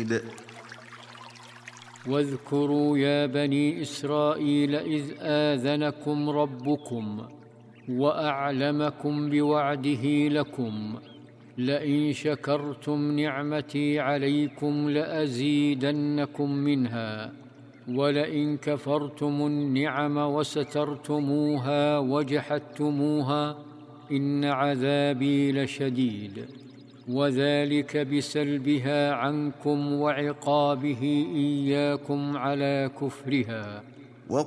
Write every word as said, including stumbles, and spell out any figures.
شديد. واذكروا يا بني إسرائيل إذ آذنكم ربكم وأعلمكم بوعده لكم لئن شكرتم نعمتي عليكم لأزيدنكم منها ولئن كفرتم النعم وسترتموها وجحدتموها إن عذابي لشديد. وذلك بسلبها عنكم وعقابه إياكم على كفرها.